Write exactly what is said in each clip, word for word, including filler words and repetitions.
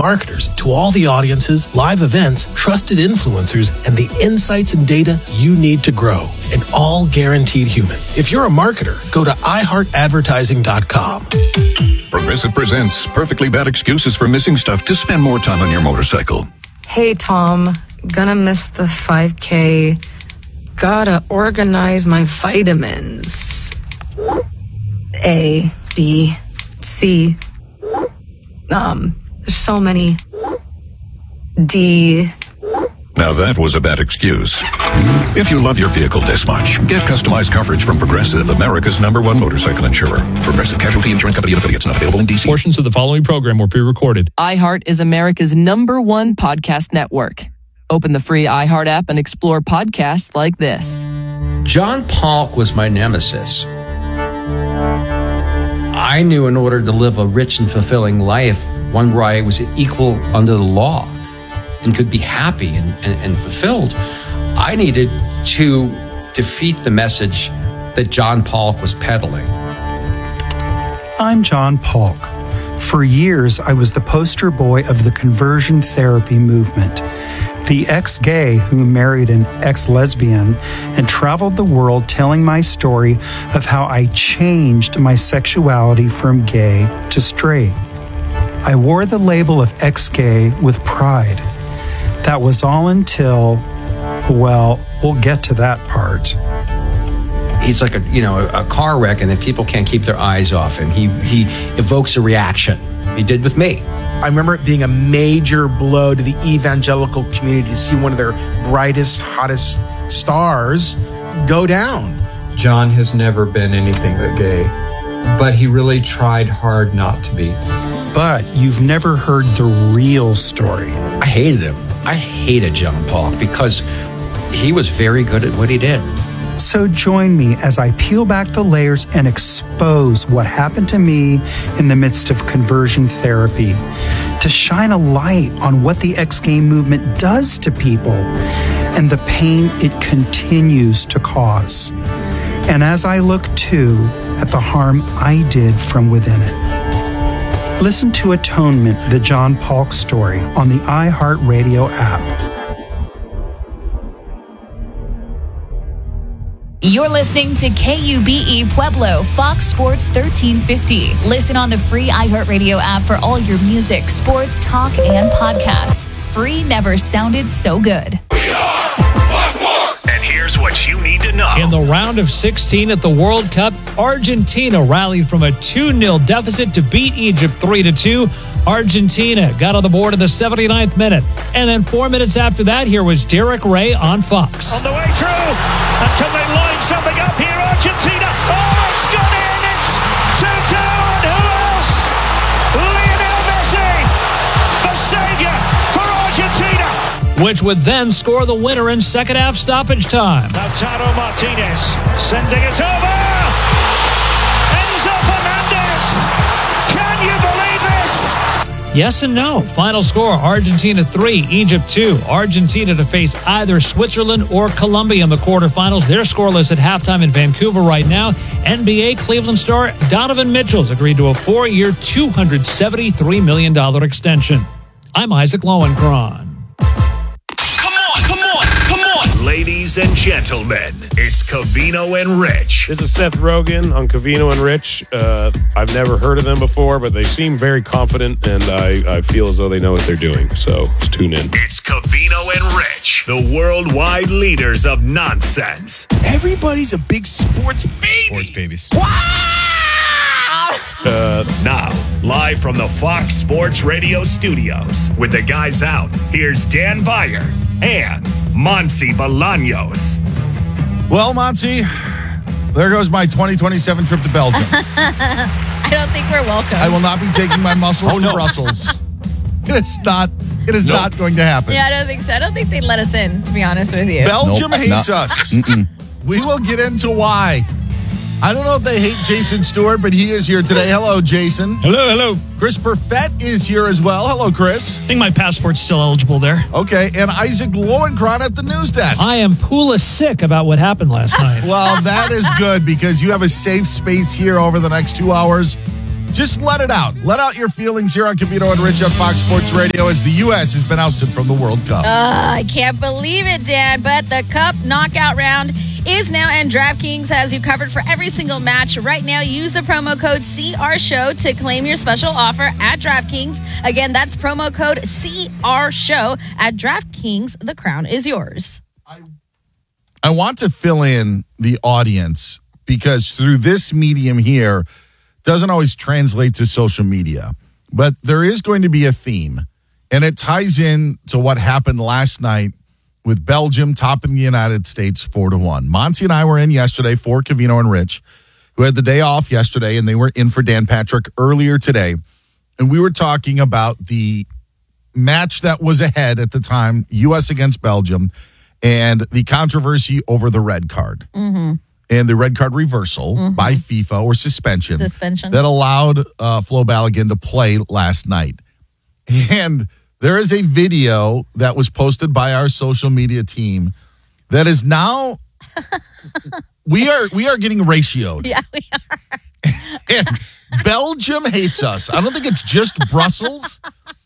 marketers to all the audiences, live events, trusted influencers, and the insights and data you need to grow. And all guaranteed human. If you're a marketer, go to i heart advertising dot com. Progressive presents Perfectly Bad Excuses for Missing Stuff to spend more time on your motorcycle. Hey, Tom. Gonna miss the five K. Gotta organize my vitamins. A, B, C. Um, there's so many. D. Now that was a bad excuse. If you love your vehicle this much, get customized coverage from Progressive, America's number one motorcycle insurer. Progressive Casualty Insurance Company and affiliates, not available in D C. Portions of the following program were pre-recorded. iHeart is America's number one podcast network. Open the free iHeart app and explore podcasts like this. John Polk was my nemesis. I knew in order to live a rich and fulfilling life, one where I was equal under the law and could be happy and, and, and fulfilled, I needed to defeat the message that John Polk was peddling. I'm John Polk. For years, I was the poster boy of the conversion therapy movement, the ex-gay who married an ex-lesbian and traveled the world telling my story of how I changed my sexuality from gay to straight. I wore the label of ex-gay with pride. That was all until, well, we'll get to that part. He's like a, you know, a car wreck, and then people can't keep their eyes off him. He he evokes a reaction. He did with me. I remember it being a major blow to the evangelical community to see one of their brightest, hottest stars go down. John has never been anything but gay, but he really tried hard not to be. But you've never heard the real story. I hated him. I hated John Polk because he was very good at what he did. So join me as I peel back the layers and expose what happened to me in the midst of conversion therapy, to shine a light on what the ex-gay movement does to people and the pain it continues to cause. And as I look too at the harm I did from within it. Listen to Atonement, the John Polk story on the iHeartRadio app. You're listening to K U B E Pueblo, Fox Sports thirteen fifty. Listen on the free iHeartRadio app for all your music, sports, talk, and podcasts. Free never sounded so good. We are Fox Sports! And here's what you need to know. In the round of sixteen at the World Cup, Argentina rallied from a two nil deficit to beat Egypt three to two. Argentina got on the board in the seventy-ninth minute. And then four minutes after that, here was Derek Ray on Fox. On the way through, and can they line something up here? Argentina, oh, it's gone in, it's two two, and who else? Lionel Messi, the savior for Argentina. Which would then score the winner in second half stoppage time. Lautaro Martinez sending it over. Enzo Fernandez, can you believe this? Yes and no. Final score, Argentina three, Egypt two. Argentina to face either Switzerland or Colombia in the quarterfinals. They're scoreless at halftime in Vancouver right now. N B A Cleveland star Donovan Mitchell's agreed to a four-year, two hundred seventy-three million dollars extension. I'm Isaac Lowenkron. Ladies and gentlemen, it's Covino and Rich. This is Seth Rogen on Covino and Rich. Uh, I've never heard of them before, but they seem very confident, and I, I feel as though they know what they're doing. So let's tune in. It's Covino and Rich, the worldwide leaders of nonsense. Everybody's a big sports baby. Sports babies. Uh, now, live from the Fox Sports Radio studios, with the guys out, here's Dan Beyer and Monsi Bolaños. Well, Monsi, there goes my twenty twenty-seven trip to Belgium. I don't think we're welcome. I will not be taking my muscles oh, to no. Brussels. It is not. It is nope. not going to happen. Yeah, I don't think so. I don't think they'd let us in, to be honest with you. Belgium nope, hates not. us. Mm-mm. We will get into why. I don't know if they hate Jason Stewart, but he is here today. Hello, Jason. Hello, hello. Chris Perfett is here as well. Hello, Chris. I think my passport's still eligible there. Okay, and Isaac Lowenkron at the news desk. I am poola sick about what happened last night. Well, that is good because you have a safe space here over the next two hours Just let it out. Let out your feelings here on Covino and Rich on Fox Sports Radio as the U S has been ousted from the World Cup. Uh, I can't believe it, Dan, but the Cup knockout round is now, and DraftKings has you covered for every single match. Right now, use the promo code C R Show to claim your special offer at DraftKings. Again, that's promo code C R Show at DraftKings. The crown is yours. I want to fill in the audience because through this medium here doesn't always translate to social media, but there is going to be a theme, and it ties in to what happened last night with Belgium topping the United States four to one. Monty and I were in yesterday for Covino and Rich, who had the day off yesterday, and they were in for Dan Patrick earlier today. And we were talking about the match that was ahead at the time, U S against Belgium, and the controversy over the red card. Mm-hmm. And the red card reversal mm-hmm. by FIFA or suspension, suspension that allowed uh, Flo Balogun to play last night. And there is a video that was posted by our social media team that is now we are we are getting ratioed. Yeah, we are. And Belgium hates us. I don't think it's just Brussels.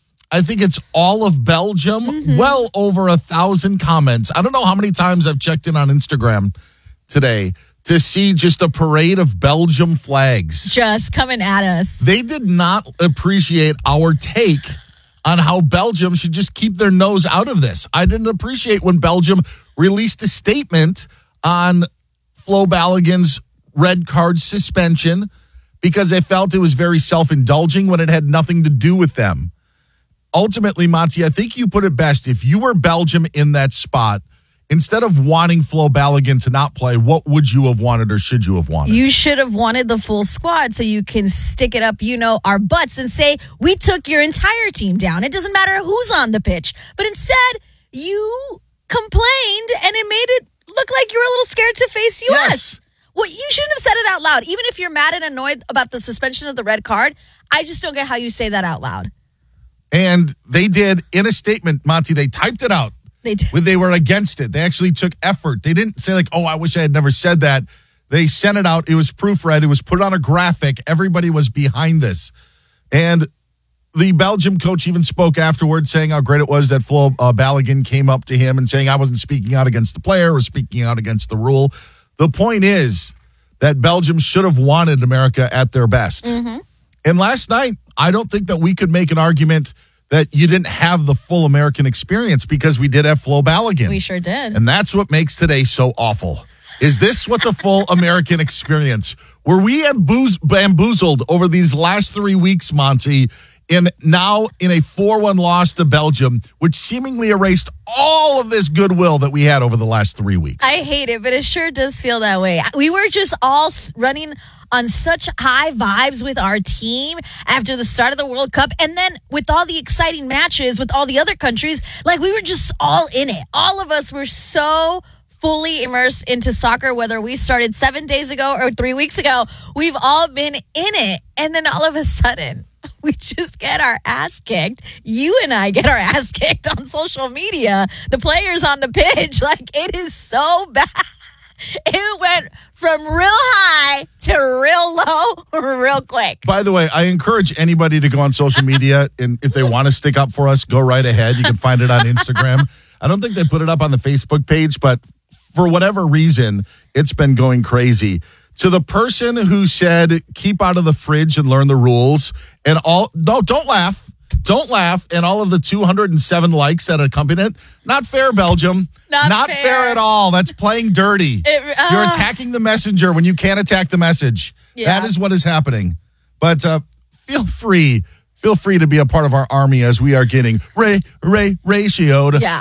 I think it's all of Belgium. Mm-hmm. Well over a thousand comments. I don't know how many times I've checked in on Instagram today to see just a parade of Belgium flags. Just coming at us. They did not appreciate our take on how Belgium should just keep their nose out of this. I didn't appreciate when Belgium released a statement on Flo Balogun's red card suspension because they felt it was very self-indulging when it had nothing to do with them. Ultimately, Monty, I think you put it best. If you were Belgium in that spot, instead of wanting Flo Balogun to not play, what would you have wanted or should you have wanted? You should have wanted the full squad so you can stick it up, you know, our butts and say, we took your entire team down. It doesn't matter who's on the pitch. But instead, you complained and it made it look like you were a little scared to face U S. Yes. Well, you shouldn't have said it out loud. Even if you're mad and annoyed about the suspension of the red card, I just don't get how you say that out loud. And they did in a statement, Monty, they typed it out. They did. When they were against it. They actually took effort. They didn't say like, oh, I wish I had never said that. They sent it out. It was proofread. It was put on a graphic. Everybody was behind this. And the Belgium coach even spoke afterwards saying how great it was that Flo uh, Balogun came up to him and saying I wasn't speaking out against the player or speaking out against the rule. The point is that Belgium should have wanted America at their best. Mm-hmm. And last night, I don't think that we could make an argument that you didn't have the full American experience because we did have Flo Balogun. We sure did. And that's what makes today so awful. Is this what the full American experience? Were we bamboozled, bamboozled over these last three weeks, Monty, in now in a four one loss to Belgium, which seemingly erased all of this goodwill that we had over the last three weeks? I hate it, but it sure does feel that way. We were just all running on such high vibes with our team after the start of the World Cup. And then with all the exciting matches with all the other countries, like we were just all in it. All of us were so fully immersed into soccer, whether we started seven days ago or three weeks ago. We've all been in it. And then all of a sudden, we just get our ass kicked. You and I get our ass kicked on social media. The players on the pitch, like it is so bad. It went from real high to real low real quick. By the way, I encourage anybody to go on social media, and if they want to stick up for us, go right ahead. You can find it on Instagram. I don't think they put it up on the Facebook page, but for whatever reason, it's been going crazy. To the person who said, keep out of the fridge and learn the rules, and all, no, don't laugh. Don't laugh. And all of the two hundred seven likes that accompanied it. Not fair, Belgium. Not, Not fair. fair at all. That's playing dirty. It, uh, You're attacking the messenger when you can't attack the message. Yeah. That is what is happening. But uh, feel free. Feel free to be a part of our army as we are getting ray, ray, ratioed. Yeah.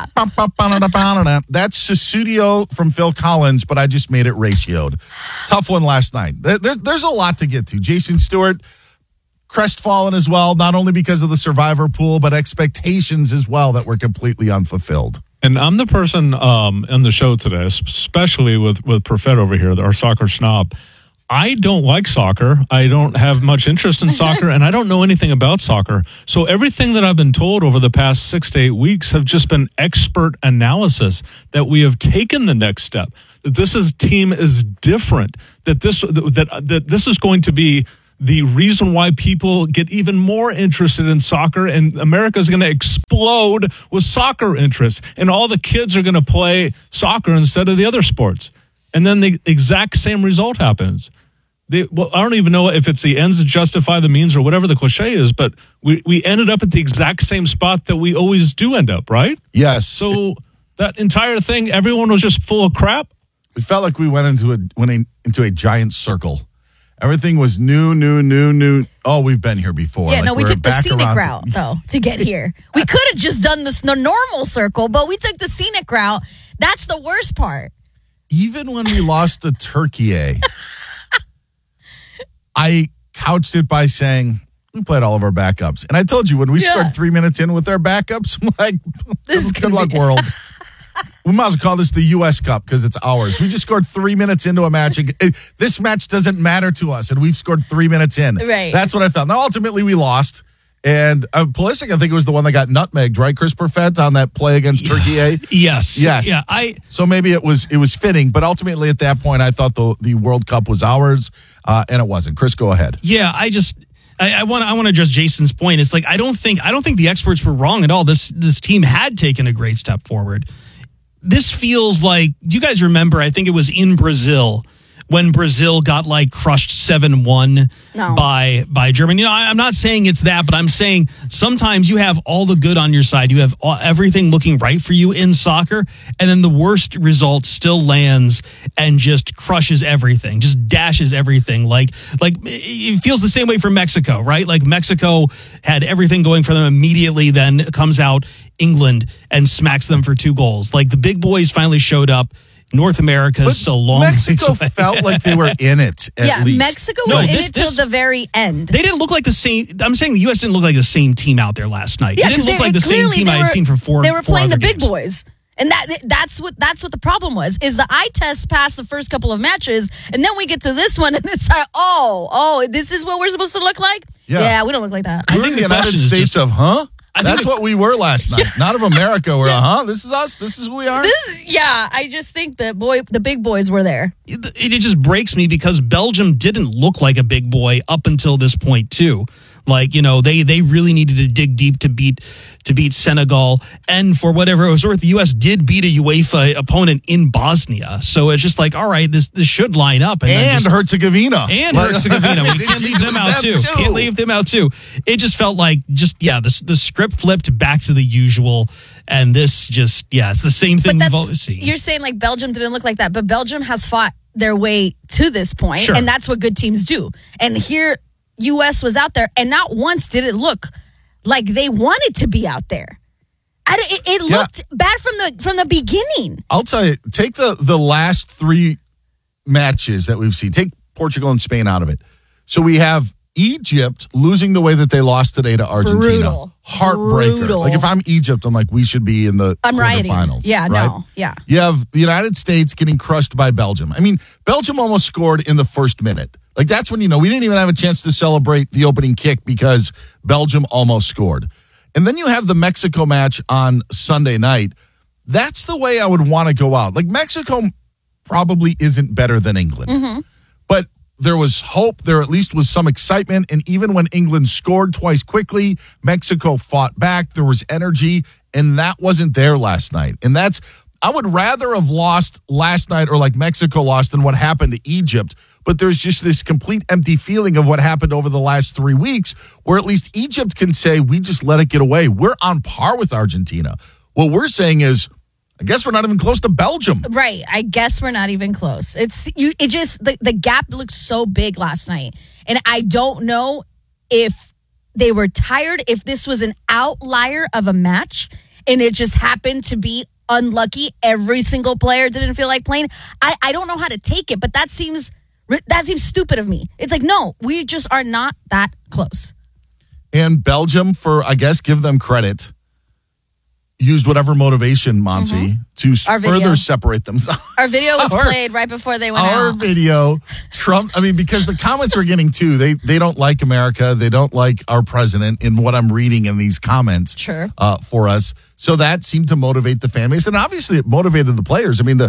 That's Susudio from Phil Collins, but I just made it ratioed. Tough one last night. There's, there's a lot to get to. Jason Stewart, crestfallen as well, not only because of the survivor pool, but expectations as well that were completely unfulfilled. And I'm the person um, on the show today, especially with, with Perfett over here, our soccer snob. I don't like soccer. I don't have much interest in soccer, and I don't know anything about soccer. So everything that I've been told over the past six to eight weeks have just been expert analysis that we have taken the next step, that this is, team is different, that this that, that this is going to be the reason why people get even more interested in soccer, and America is going to explode with soccer interest, and all the kids are going to play soccer instead of the other sports. And then the exact same result happens. They, well, I don't even know if it's the ends that justify the means or whatever the cliche is, but we, we ended up at the exact same spot that we always do end up, right? Yes. So that entire thing, everyone was just full of crap. It felt like we went into a went in, into a giant circle. Everything was new, new, new, new. Oh, we've been here before. Yeah, like no, we we're took the back scenic around route, to- though, to get here. We could have just done this the normal circle, but we took the scenic route. That's the worst part. Even when we lost to Turkey, I couched it by saying, we played all of our backups. And I told you, when we Yeah. scored three minutes in with our backups, I'm like, This is good gonna luck, be- world. We might as well call this the U S Cup because it's ours. We just scored three minutes into a match. It- This match doesn't matter to us, and we've scored three minutes in. Right. That's what I felt. Now, ultimately, we lost. And uh, Pulisic, I think it was the one that got nutmegged, right, Chris Perfett, on that play against Turkey. Yes. Yes. Yeah. I. So maybe it was it was fitting, but ultimately at that point, I thought the the World Cup was ours, uh, and it wasn't. Chris, go ahead. Yeah. I just. I want. I want to address Jason's point. It's like I don't think. I don't think the experts were wrong at all. This this team had taken a great step forward. This feels like. Do you guys remember? I think it was in Brazil when Brazil got like crushed seven one No. by by Germany. You know, I, I'm not saying it's that, but I'm saying sometimes you have all the good on your side. You have all, everything looking right for you in soccer, and then the worst result still lands and just crushes everything, just dashes everything. Like like it feels the same way for Mexico, right? Like Mexico had everything going for them immediately, then comes out England and smacks them for two goals. Like the big boys finally showed up. North America is still long. Mexico ways away. felt like they were in it. At yeah, least. Mexico No, was in this- it till this- the very end. They didn't look like the same. I'm saying the U S didn't look like the same team out there last night. Yeah, it didn't 'cause look they- like the same clearly team they I had were- seen for four. They were four playing the other big games. boys, and that that's what that's what the problem was. Is the eye test passed the first couple of matches, and then we get to this one, and it's like, oh, oh, this is what we're supposed to look like. Yeah. we don't look like that. We're in the United States of, huh? I think That's the- what we were last night. Not of America. We're, huh? This is us. This is who we are. This is, yeah, I just think that boy, the big boys were there. It, it just breaks me because Belgium didn't look like a big boy up until this point too. Like, you know, they they really needed to dig deep to beat to beat Senegal, and for whatever it was worth, the U S did beat a UEFA opponent in Bosnia. So it's just like, all right, this this should line up, and, then And just, Herzegovina. and Like- Herzegovina. We can't leave them out too. Them Can't leave them out too. It just felt like just yeah, the the script flipped back to the usual, and this just yeah, it's the same thing we've always seen. You're saying like Belgium didn't look like that, but Belgium has fought their way to this point, Sure. and that's what good teams do. And here, U S was out there, and not once did it look like they wanted to be out there. I, it it Yeah. looked bad from the from the beginning. I'll tell you, take the, the last three matches that we've seen. Take Portugal and Spain out of it. So we have Egypt losing the way that they lost today to Argentina. Brutal. Heartbreaker. Brutal. Like if I'm Egypt, I'm like, we should be in the I'm rioting. quarterfinals. Yeah, right? no, yeah. You have the United States getting crushed by Belgium. I mean, Belgium almost scored in the first minute. Like that's when, you know, we didn't even have a chance to celebrate the opening kick because Belgium almost scored. And then you have the Mexico match on Sunday night. That's the way I would want to go out. Like Mexico probably isn't better than England. Mm-hmm. But there was hope. There at least was some excitement. And even when England scored twice quickly, Mexico fought back. There was energy. And that wasn't there last night. And that's, I would rather have lost last night or like Mexico lost than what happened to Egypt. But there's just this complete empty feeling of what happened over the last three weeks where at least Egypt can say, we just let it get away. We're on par with Argentina. What we're saying is, I guess we're not even close to Belgium. Right. I guess we're not even close. It's you. It just the, the gap looked so big last night, and I don't know if they were tired, if this was an outlier of a match, and it just happened to be unlucky. Every single player didn't feel like playing. I I don't know how to take it, but that seems that seems stupid of me. It's like no, we just are not that close. And Belgium, for I guess, give them credit, used whatever motivation, Monty, Mm-hmm. to Our further video. separate themselves. Our video was Our- played right before they went Our out. video, Trump, I mean, because the comments we're getting too, they they don't like America. They don't like our president in what I'm reading in these comments Sure. uh, for us. So that seemed to motivate the fan base. And obviously it motivated the players. I mean, the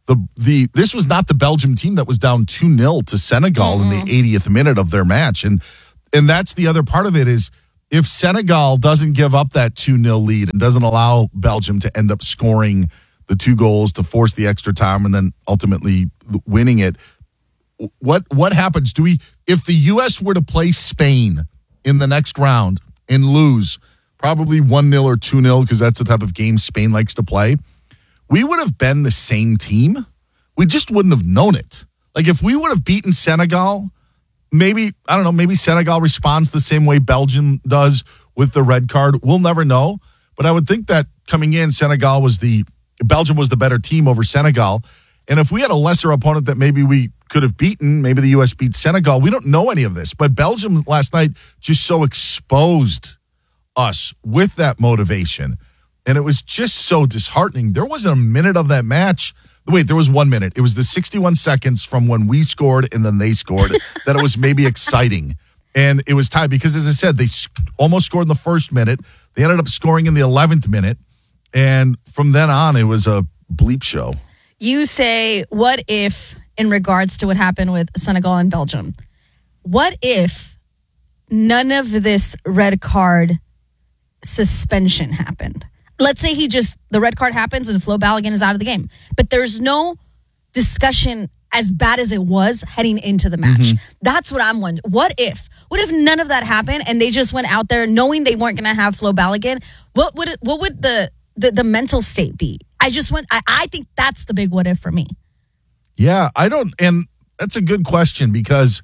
the the this was not the Belgium team that was down two nil to Senegal mm-hmm. in the eightieth minute of their match. And and that's the other part of it is if Senegal doesn't give up that two nil lead and doesn't allow Belgium to end up scoring the two goals to force the extra time and then ultimately winning it, what what happens? Do we if the U S were to play Spain in the next round and lose probably one nil or two nil because that's the type of game Spain likes to play, we would have been the same team. We just wouldn't have known it. Like if we would have beaten Senegal, maybe, I don't know, maybe Senegal responds the same way Belgium does with the red card. We'll never know. But I would think that coming in, Senegal was the, Belgium was the better team over Senegal. And if we had a lesser opponent that maybe we could have beaten, maybe the U S beat Senegal, we don't know any of this. But Belgium last night just so exposed us with that motivation. And it was just so disheartening. There wasn't a minute of that match. Wait, there was one minute. It was the sixty-one seconds from when we scored and then they scored that it was maybe exciting. And it was tied because, as I said, they almost scored in the first minute. They ended up scoring in the eleventh minute. And from then on, it was a bleep show. You say, what if, in regards to what happened with Senegal and Belgium, what if none of this red card suspension happened? Let's say he just, the red card happens and Flo Balogun is out of the game. But there's no discussion as bad as it was heading into the match. Mm-hmm. That's what I'm wondering. What if? What if none of that happened and they just went out there knowing they weren't going to have Flo Balogun? What would it, what would the, the the mental state be? I just went, I, I think that's the big what if for me. Yeah, I don't, and that's a good question because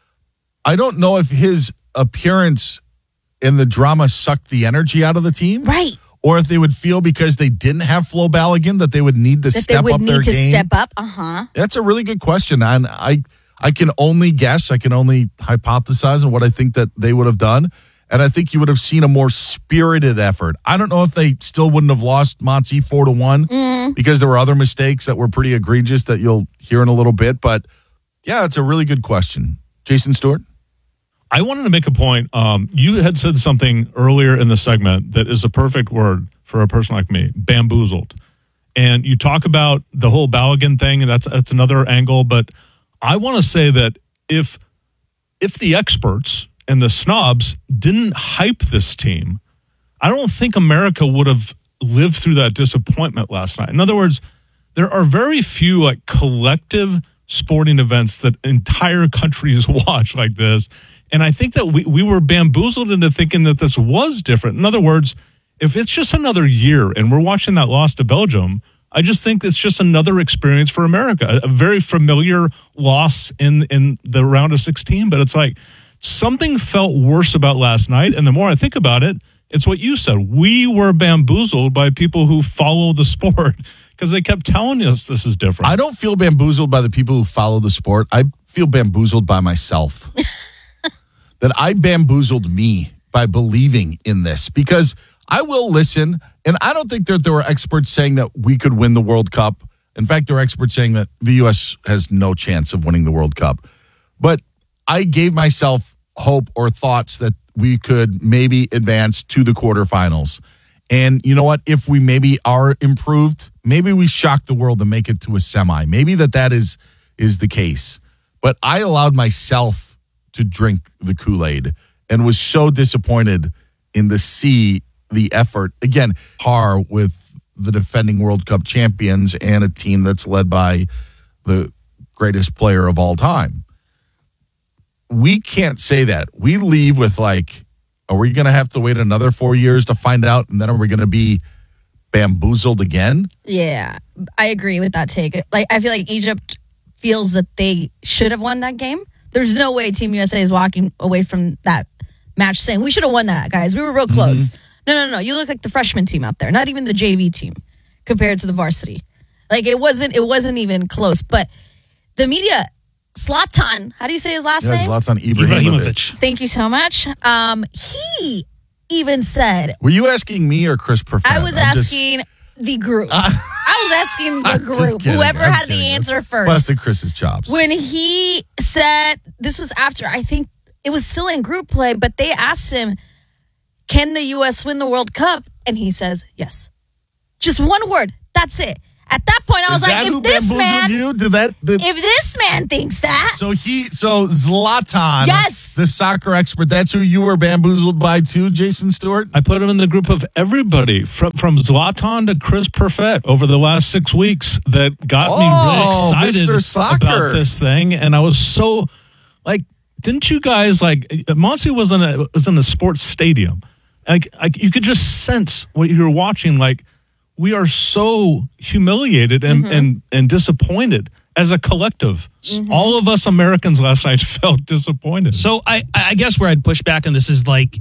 I don't know if his appearance in the drama sucked the energy out of the team. Right. Or if they would feel because they didn't have Flo Balogun that they would need to that step they would up need their to game. step up. Uh-huh. That's a really good question. And I I can only guess. I can only hypothesize on what I think that they would have done. And I think you would have seen a more spirited effort. I don't know if they still wouldn't have lost Monty four to one Mm. because there were other mistakes that were pretty egregious that you'll hear in a little bit. But yeah, it's a really good question. Jason Stewart? I wanted to make a point. Um, you had said something earlier in the segment that is a perfect word for a person like me, bamboozled. And you talk about the whole Balogun thing, and that's that's another angle. But I want to say that if if the experts and the snobs didn't hype this team, I don't think America would have lived through that disappointment last night. In other words, there are very few like collective sporting events that entire countries watch like this. And I think that we, we were bamboozled into thinking that this was different. In other words, if it's just another year and we're watching that loss to Belgium, I just think it's just another experience for America, a, a very familiar loss in, in the round of sixteen. But it's like something felt worse about last night. And the more I think about it, it's what you said. We were bamboozled by people who follow the sport because they kept telling us this is different. I don't feel bamboozled by the people who follow the sport. I feel bamboozled by myself. That I bamboozled me by believing in this because I will listen. And I don't think that there were experts saying that we could win the World Cup. In fact, there are experts saying that the U S has no chance of winning the World Cup. But I gave myself hope or thoughts that we could maybe advance to the quarterfinals. And you know what? If we maybe are improved, maybe we shock the world and make it to a semi. Maybe that that is, is the case. But I allowed myself to drink the Kool-Aid and was so disappointed in to see the effort. Again, par with the defending World Cup champions and a team that's led by the greatest player of all time. We can't say that. We leave with like, are we going to have to wait another four years to find out? And then are we going to be bamboozled again? Yeah, I agree with that take. Like, I feel like Egypt feels that they should have won that game. There's no way Team U S A is walking away from that match saying, we should have won that, guys. We were real close. Mm-hmm. No, no, no. You look like the freshman team out there, not even the J V team compared to the varsity. Like, it wasn't it wasn't even close. But the media, Zlatan, how do you say his last yeah, name? Zlatan Ibrahimovic. Thank you so much. Um, he even said... Were you asking me or Chris Perfett? I was I'm asking just... the group. Uh, I was asking the group, whoever I'm had kidding. the answer first. Busted Chris's chops. When he said, this was after, I think it was still in group play, but they asked him, can the U S win the World Cup? And he says, yes. Just one word. That's it. At that point, I was Is like, that if who this bamboozled man, you? Did that? Did, if this man thinks that, so he, so Zlatan, Yes. the soccer expert. That's who you were bamboozled by too, Jason Stewart. I put him in the group of everybody from from Zlatan to Chris Perfett over the last six weeks that got Oh, me really excited Mister Soccer. about this thing, and I was so like, didn't you guys like? Monty was in a was in a sports stadium, like, like you could just sense what you were watching. Like, we are so humiliated and Mm-hmm. and and disappointed as a collective. Mm-hmm. All of us Americans last night felt disappointed. So I, I guess where I'd push back on this is like,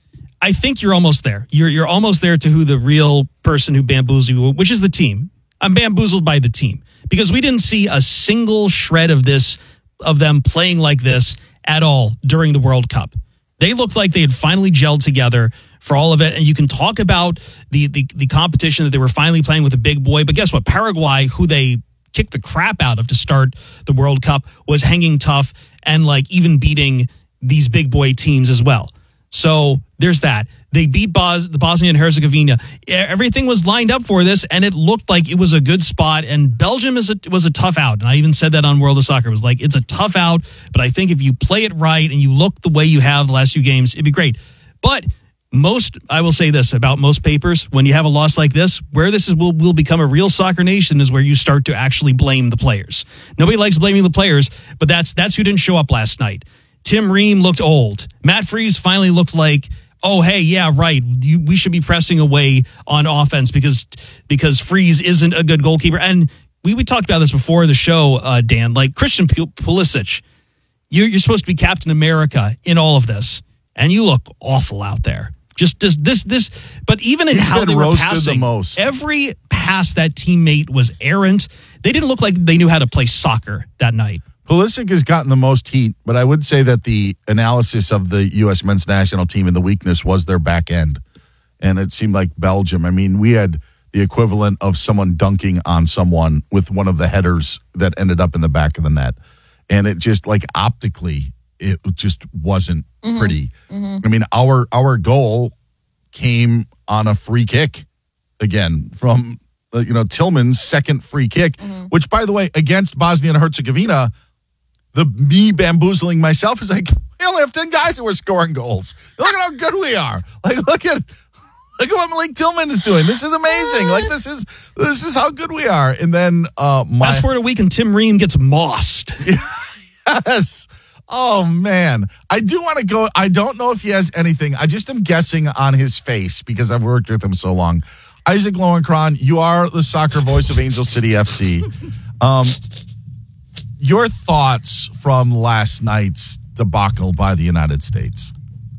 I think you're almost there. You're you're almost there to who the real person who bamboozled you, which is the team. I'm bamboozled by the team because we didn't see a single shred of this, of them playing like this at all during the World Cup. They looked like they had finally gelled together for all of it. And you can talk about the, the, the competition that they were finally playing with a big boy. But guess what? Paraguay, who they kicked the crap out of to start the World Cup, was hanging tough and like even beating these big boy teams as well. So there's that. They beat Bos- the Bosnia and Herzegovina. Everything was lined up for this, and it looked like it was a good spot. And Belgium is a, was a tough out. And I even said that on World of Soccer. It was like, it's a tough out, but I think if you play it right and you look the way you have the last few games, it'd be great. But most, I will say this about most papers, when you have a loss like this, where this is will, will become a real soccer nation is where you start to actually blame the players. Nobody likes blaming the players, but that's that's who didn't show up last night. Tim Ream looked old. Matt Freese finally looked like, oh, hey, yeah, right. You, we should be pressing away on offense because because Freese isn't a good goalkeeper. And we, we talked about this before the show, uh, Dan. Like Christian Pulisic, you're, you're supposed to be Captain America in all of this, and you look awful out there. Just this, this, this. But even in He's how been they were roasted passing, the most. every pass that teammate was errant. They didn't look like they knew how to play soccer that night. Pulisic has gotten the most heat, but I would say that the analysis of the U S men's national team and the weakness was their back end. And it seemed like Belgium. I mean, we had the equivalent of someone dunking on someone with one of the headers that ended up in the back of the net. And it just, like, optically, it just wasn't Mm-hmm. pretty. Mm-hmm. I mean, our our goal came on a free kick again from, uh, you know, Tillman's second free kick, Mm-hmm. which, by the way, against Bosnia and Herzegovina, the me bamboozling myself is like, we only have ten guys who are scoring goals. Look at how good we are. Like, look at look at what Malik Tillman is doing. This is amazing. Like, this is this is how good we are. And then uh my Fast forward a week and Tim Ream gets mossed. Yes. Oh, man. I do want to go. I don't know if he has anything. I just am guessing on his face because I've worked with him so long. Isaac Lowenkron, you are the soccer voice of Angel City F C. Um, your thoughts from last night's debacle by the United States?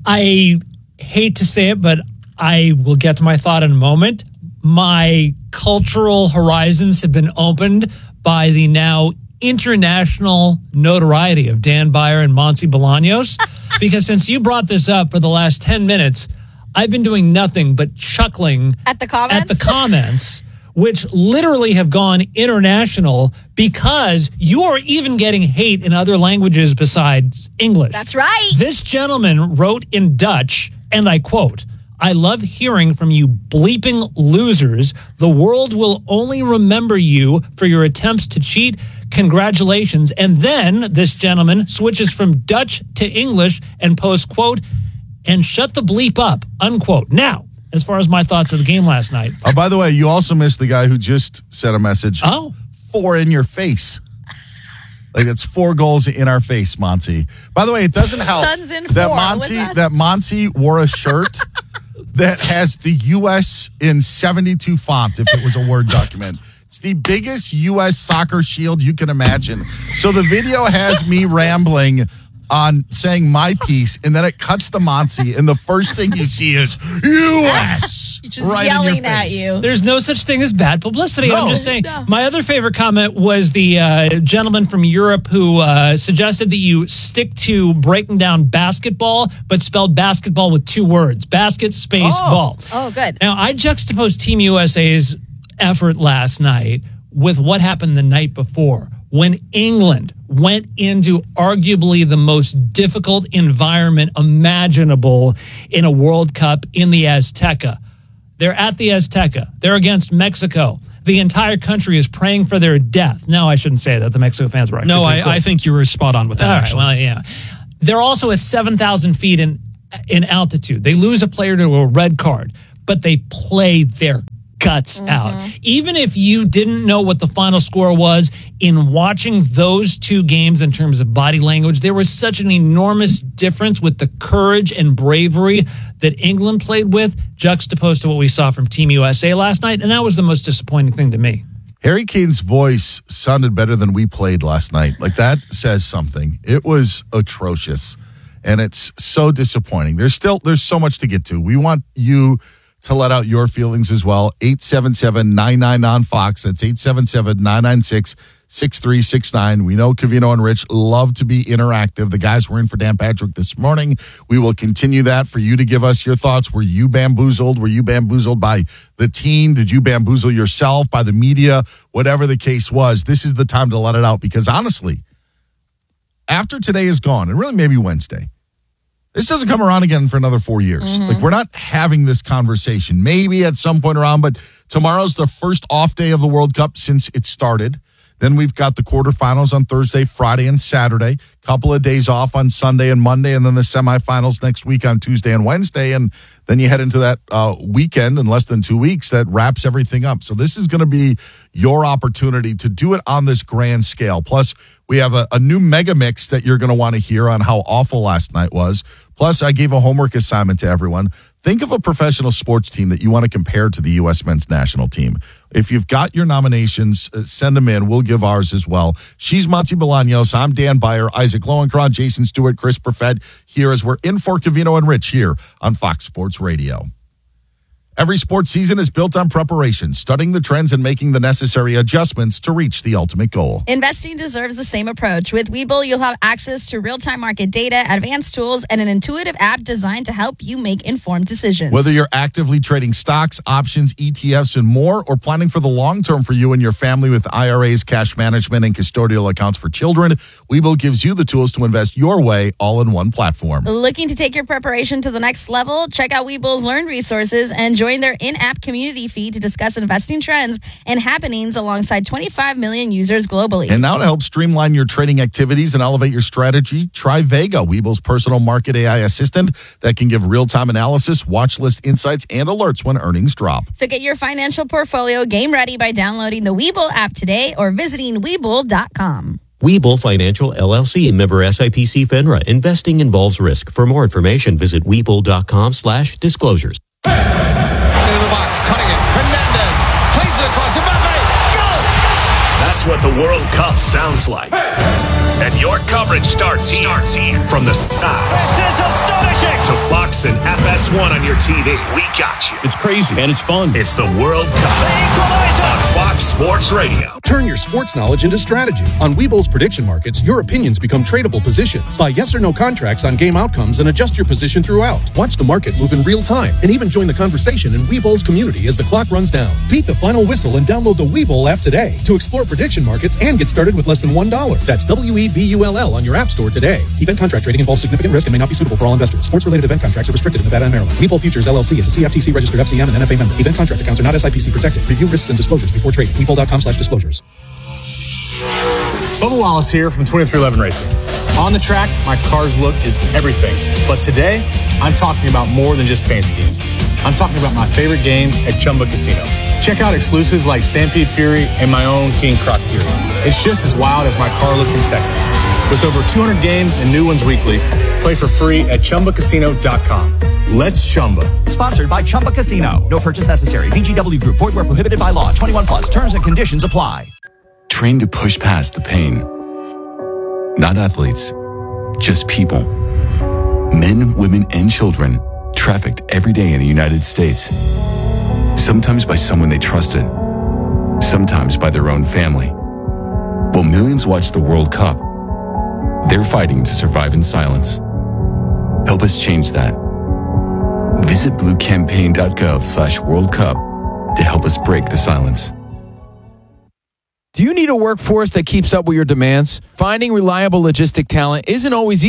I hate to say it, but I will get to my thought in a moment. My cultural horizons have been opened by the now international notoriety of Dan Byer and Monty Bolaños, because since you brought this up for the last ten minutes, I've been doing nothing but chuckling at the comments, at the comments, which literally have gone international because you are even getting hate in other languages besides English. That's right. This gentleman wrote in Dutch, and I quote, "I love hearing from you bleeping losers. The world will only remember you for your attempts to cheat. Congratulations." And then this gentleman switches from Dutch to English and posts, quote, "and shut the bleep up," unquote. Now, as far as my thoughts of the game last night. Oh, by the way, you also missed the guy who just sent a message. Oh. Four in your face. Like, it's four goals in our face, Monty. By the way, it doesn't help Suns in that four. Monty What's that? that Monty wore a shirt that has the U S in seventy-two font if it was a Word document. It's the biggest U S soccer shield you can imagine. So the video has me rambling on saying my piece, and then it cuts to Monty, and the first thing you see is U S Just right in yelling your at face. you. There's no such thing as bad publicity. No. I'm just saying. No. My other favorite comment was the uh, gentleman from Europe who uh, suggested that you stick to breaking down basketball, but spelled basketball with two words: basket space Oh. ball. Oh, good. Now, I juxtaposed Team U S A's effort last night with what happened the night before when England went into arguably the most difficult environment imaginable in a World Cup in the Azteca. They're at the Azteca. They're against Mexico. the entire country is praying for their death. No, I shouldn't say that. The Mexico fans were actually No, I, cool. I think you were spot on with that, All right, actually. well, yeah. They're also at seven thousand feet in in altitude. They lose a player to a red card, but they play their guts out. Even if you didn't know what the final score was, in watching those two games in terms of body language, there was such an enormous difference with the courage and bravery that England played with, juxtaposed to what we saw from Team U S A last night, and that was the most disappointing thing to me. Harry Kane's voice sounded better than we played last night. Like, that says something. It was atrocious, and it's so disappointing. There's still there's so much to get to. We want you to let out your feelings as well. eight seven seven, nine nine on Fox. That's eight seven seven, nine nine six, six three six nine. We know Covino and Rich love to be interactive. The guys were in for Dan Patrick this morning. We will continue that for you to give us your thoughts. Were you bamboozled? Were you bamboozled by the team? Did you bamboozle yourself by the media? Whatever the case was, this is the time to let it out, because honestly, after today is gone, and really maybe Wednesday, this doesn't come around again for another four years. Mm-hmm. Like, we're not having this conversation. Maybe at some point around, but tomorrow's the first off day of the World Cup since it started. Then we've got the quarterfinals on Thursday, Friday, and Saturday. Couple of days off on Sunday and Monday, and then the semifinals next week on Tuesday and Wednesday. And then you head into that uh, weekend in less than two weeks that wraps everything up. So this is going to be your opportunity to do it on this grand scale. Plus, we have a, a new mega mix that you're going to want to hear on how awful last night was. Plus, I gave a homework assignment to everyone. Think of a professional sports team that you want to compare to the U S men's national team. If you've got your nominations, uh, send them in. We'll give ours as well. She's Monty Bolaños. I'm Dan Beyer, Isaac Lowenkron, Jason Stewart, Chris Perfett here as we're in for Covino and Rich here on Fox Sports Radio. Every sports season is built on preparation, studying the trends and making the necessary adjustments to reach the ultimate goal. Investing deserves the same approach. With Webull, you'll have access to real-time market data, advanced tools, and an intuitive app designed to help you make informed decisions. Whether you're actively trading stocks, options, E T Fs, and more, or planning for the long term for you and your family with I R As, cash management, and custodial accounts for children, Webull gives you the tools to invest your way all in one platform. Looking to take your preparation to the next level? Check out Webull's Learn resources and join their in-app community feed to discuss investing trends and happenings alongside twenty-five million users globally. And now to help streamline your trading activities and elevate your strategy, try Vega, Webull's personal market A I assistant that can give real-time analysis, watch list insights, and alerts when earnings drop. So get your financial portfolio game ready by downloading the Webull app today or visiting Webull dot com. Webull Financial, L L C, member S I P C FINRA. Investing involves risk. For more information, visit Webull.com slash disclosures. Into the box, cutting it. Hernandez plays it across Mbappe. Goal! That's what the World Cup sounds like. And your coverage starts here. Starts here. From the south. This is astonishing. To Fox and F S one on your T V. We got you. It's crazy and it's fun. It's the World Cup on Fox Sports Radio. Turn your sports knowledge into strategy. On Webull's prediction markets, your opinions become tradable positions. Buy yes or no contracts on game outcomes and adjust your position throughout. Watch the market move in real time and even join the conversation in Webull's community as the clock runs down. Beat the final whistle and download the Webull app today to explore prediction markets and get started with less than one dollar. That's W E B U L L on your app store today. Event contract trading involves significant risk and may not be suitable for all investors. Sports-related event contracts are restricted in Nevada and Maryland. Webull Futures, L L C is a C F T C registered F C M and N F A member. Event contract accounts are not S I P C protected. Review risks and disclosures before trading. Webull.com slash disclosures. Bubba Wallace here from twenty-three eleven Racing. On the track, my car's look is everything. But today, I'm talking about more than just paint schemes. I'm talking about my favorite games at Chumba Casino. Check out exclusives like Stampede Fury and my own King Croc Fury. It's just as wild as my car look in Texas. With over two hundred games and new ones weekly, play for free at Chumba Casino dot com. Let's Chumba. Sponsored by Chumba Casino. No purchase necessary. V G W Group. Void where prohibited by law. twenty-one plus. Terms and conditions apply. Trained to push past the pain. Not athletes, just people. Men, women, and children trafficked every day in the United States. Sometimes by someone they trusted. Sometimes by their own family. While millions watch the World Cup, they're fighting to survive in silence. Help us change that. Visit bluecampaign.gov slash World Cup to help us break the silence. Do you need a workforce that keeps up with your demands? Finding reliable logistic talent isn't always easy,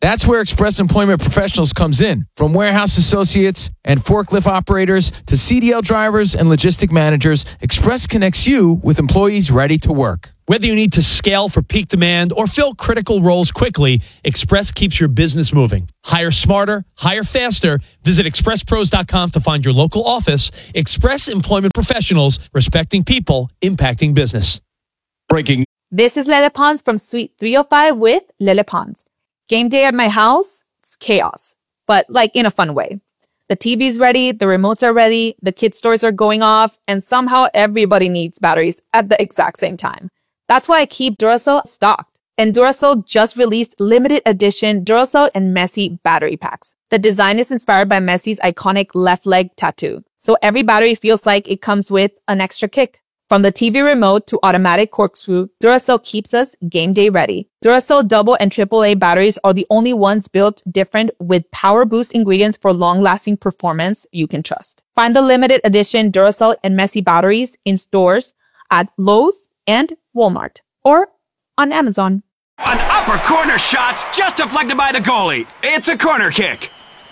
That's where Express Employment Professionals comes in. From warehouse associates and forklift operators to C D L drivers and logistic managers, Express connects you with employees ready to work. Whether you need to scale for peak demand or fill critical roles quickly, Express keeps your business moving. Hire smarter, hire faster. Visit express pros dot com to find your local office. Express Employment Professionals, respecting people, impacting business. Breaking. This is Lele Pons from Suite three oh five with Lele Pons. Game day at my house, it's chaos, but like in a fun way. The T V's ready, the remotes are ready, the kids' toys are going off, and somehow everybody needs batteries at the exact same time. That's why I keep Duracell stocked. And Duracell just released limited edition Duracell and Messi battery packs. The design is inspired by Messi's iconic left leg tattoo. So every battery feels like it comes with an extra kick. From the T V remote to automatic corkscrew, Duracell keeps us game day ready. Duracell double and triple A batteries are the only ones built different with power boost ingredients for long-lasting performance you can trust. Find the limited edition Duracell and Messi batteries in stores at Lowe's and Walmart or on Amazon. An upper corner shot's just deflected by the goalie. It's a corner kick.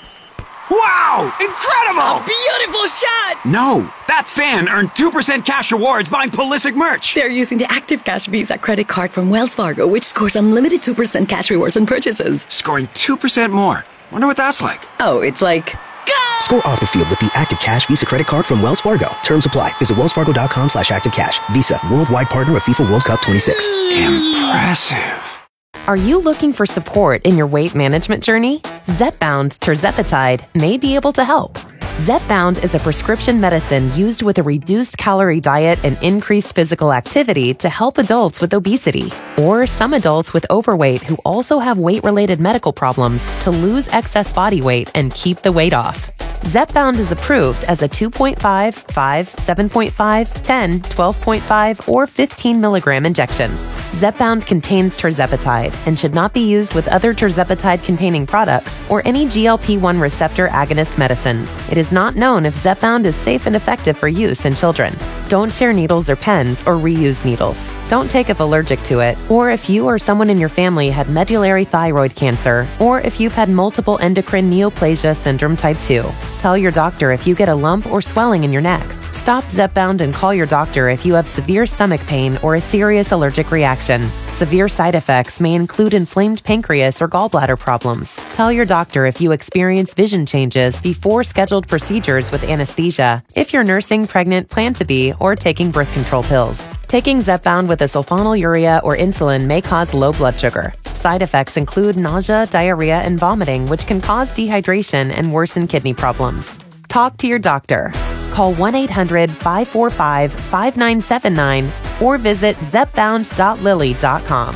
Wow! Incredible! A beautiful shot! No, that fan earned two percent cash rewards buying Pulisic merch. They're using the Active Cash Visa credit card from Wells Fargo, which scores unlimited two percent cash rewards on purchases. Scoring two percent more. Wonder what that's like. Oh, it's like... Go! Score off the field with the Active Cash Visa credit card from Wells Fargo. Terms apply. Visit wellsfargo.com slash active cash. Visa, worldwide partner of FIFA World Cup twenty-six. Impressive. Are you looking for support in your weight management journey? Zepbound tirzepatide may be able to help. Zepbound is a prescription medicine used with a reduced calorie diet and increased physical activity to help adults with obesity or some adults with overweight who also have weight-related medical problems to lose excess body weight and keep the weight off. Zepbound is approved as a two point five, five, seven point five, ten, twelve point five, or fifteen milligram injection. Zepbound contains tirzepatide and should not be used with other tirzepatide-containing products or any G L P one receptor agonist medicines. It is not known if Zepbound is safe and effective for use in children. Don't share needles or pens or reuse needles. Don't take if allergic to it, or if you or someone in your family had medullary thyroid cancer, or if you've had multiple endocrine neoplasia syndrome type two. Tell your doctor if you get a lump or swelling in your neck. Stop Zepbound and call your doctor if you have severe stomach pain or a serious allergic reaction. Severe side effects may include inflamed pancreas or gallbladder problems. Tell your doctor if you experience vision changes before scheduled procedures with anesthesia, if you're nursing, pregnant, plan to be, or taking birth control pills. Taking Zepbound with a sulfonylurea or insulin may cause low blood sugar. Side effects include nausea, diarrhea, and vomiting, which can cause dehydration and worsen kidney problems. Talk to your doctor. Call one eight hundred, five four five, five nine seven nine or visit zepbound dot lilly dot com.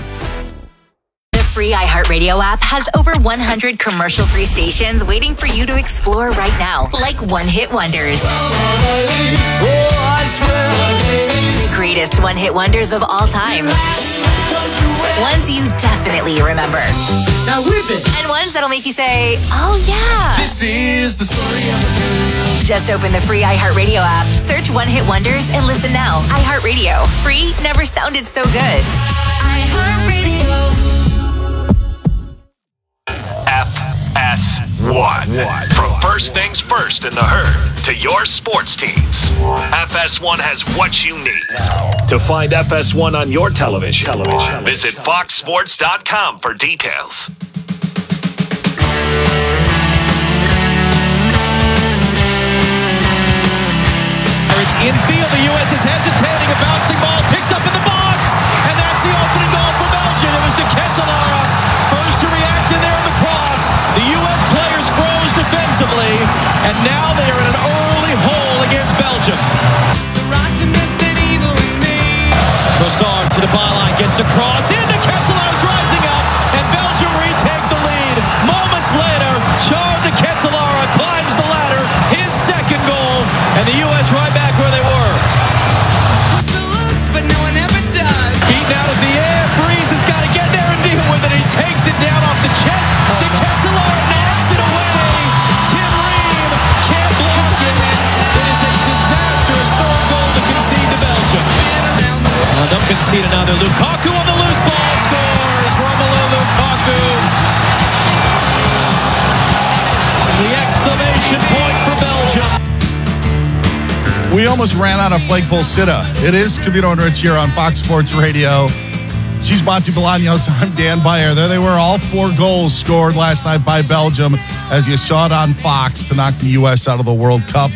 The free iHeartRadio app has over one hundred commercial-free stations waiting for you to explore right now, like one-hit wonders. The greatest one-hit wonders of all time. Ones you definitely remember. Now whip it! And ones that'll make you say, oh yeah. This is the story of a girl. Just open the free iHeartRadio app, search One Hit Wonders, and listen now. iHeartRadio. Free never sounded so good. iHeartRadio. F S one. From first things first in the herd to your sports teams. F S one has what you need. To find F S one on your television, television. visit fox sports dot com for details. It's infield. The U S is hesitating. A bouncing ball picked up in the box. And that's the opening goal for Belgium. It was De Ketelaere. First to react in there in the cross. The U S players froze defensively. And now they are in an early hole against Belgium. Trossard to the byline. Gets a cross. Into Ketelaere's rising up. And Belgium retake the lead. Moments later, Charles De Ketelaere climbs the ladder. His second goal. And the U S right back where they were. But no one ever does. Beaten out of the air. Freeze has got to get there and deal with it. He takes it down off the chest. De Ketelaere knocks it away. Tim Ream can't block it. It is a disastrous third goal to concede to Belgium. Uh, don't concede another. Lukaku on the loose ball scores. Romelu Lukaku. We almost ran out of Flagpole Sitta. It is Covino and Rich here on Fox Sports Radio. She's Monty Bolaños. I'm Dan Beyer. There they were. All four goals scored last night by Belgium, as you saw it on Fox, to knock the U S out of the World Cup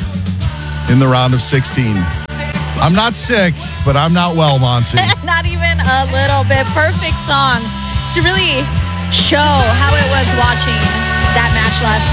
in the round of sixteen. I'm not sick, but I'm not well, Monty. Not even a little bit. Perfect song to really show how it was watching that match last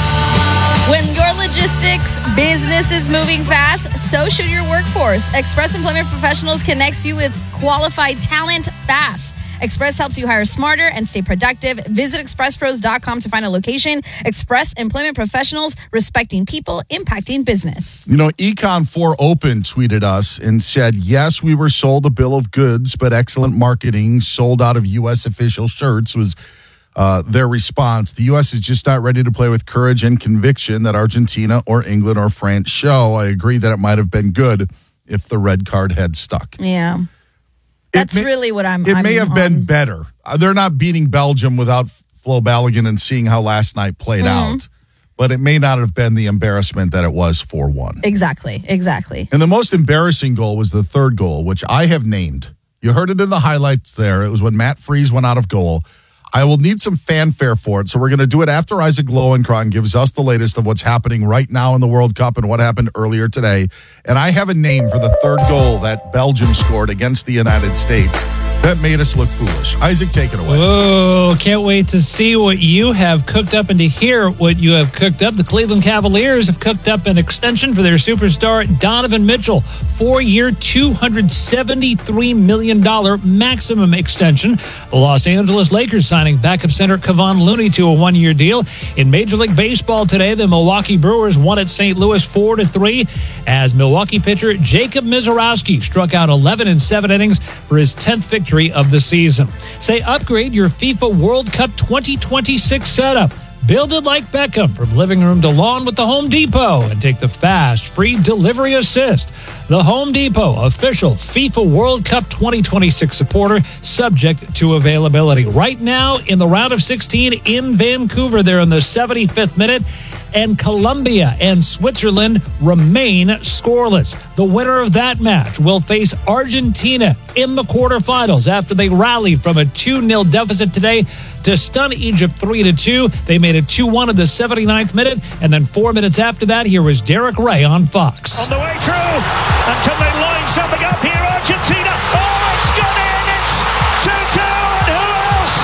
night. When your logistics business is moving fast, so should your workforce. Express Employment Professionals connects you with qualified talent fast. Express helps you hire smarter and stay productive. Visit express pros dot com to find a location. Express Employment Professionals, respecting people, impacting business. You know, Econ four Open tweeted us and said, yes, we were sold a bill of goods, but excellent marketing sold out of U S official shirts was uh, their response. The U S is just not ready to play with courage and conviction that Argentina or England or France show. I agree that it might have been good if the red card had stuck. Yeah. That's may, really what I'm It I'm may have on. been better. Uh, they're not beating Belgium without Flo Balogun and seeing how last night played Mm-hmm. out. But it may not have been the embarrassment that it was four one. Exactly, exactly. And the most embarrassing goal was the third goal, which I have named. You heard it in the highlights there. It was when Matt Freese went out of goal. I will need some fanfare for it, so we're going to do it after Isaac Lowenkron gives us the latest of what's happening right now in the World Cup and what happened earlier today. And I have a name for the third goal that Belgium scored against the United States that made us look foolish. Isaac, take it away. Oh, can't wait to see what you have cooked up and to hear what you have cooked up. The Cleveland Cavaliers have cooked up an extension for their superstar Donovan Mitchell. Four-year, two hundred seventy-three million dollars maximum extension. The Los Angeles Lakers signing backup center Kevon Looney to a one-year deal. In Major League Baseball today, the Milwaukee Brewers won at Saint Louis four to three as Milwaukee pitcher Jacob Mizorowski struck out eleven in seven innings for his tenth victory of the season. Say upgrade your FIFA World Cup twenty twenty-six setup. Build it like Beckham from living room to lawn with the Home Depot and take the fast, free delivery assist. The Home Depot, official FIFA World Cup twenty twenty-six supporter, subject to availability. Right now in the round of sixteen in Vancouver, they're in the seventy-fifth minute, and Colombia and Switzerland remain scoreless. The winner of that match will face Argentina in the quarterfinals after they rallied from a two nil deficit today to stun Egypt three to two. They made it two one in the seventy-ninth minute, and then four minutes after that, here was Derek Ray on Fox. On the way through, until they line something up here, Argentina. Oh, it's gone in, it's two two, and who else?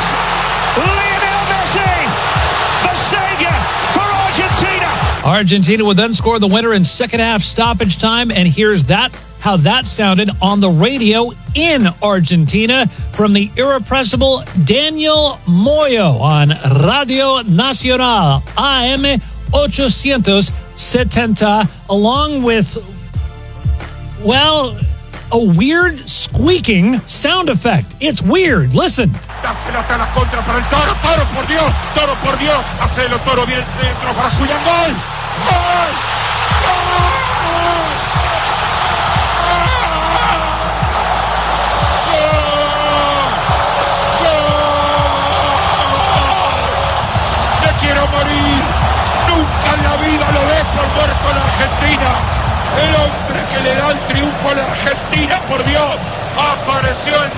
Lionel Messi, the savior for Argentina. Argentina would then score the winner in second half stoppage time, and here's that how that sounded on the radio in Argentina from the irrepressible Daniel Moyo on Radio Nacional A M eight seventy, along with, well, a weird squeaking sound effect. It's weird. Listen. La pelota a la contra para el Toro. Toro, por Dios. Toro, por Dios. Hacelo, Toro. Viene el centro para Julián. ¡Gol! ¡Gol! Morir. Nunca en la vida lo ves por muerto a la Argentina. El hombre que le da el triunfo a la Argentina, por Dios, apareció en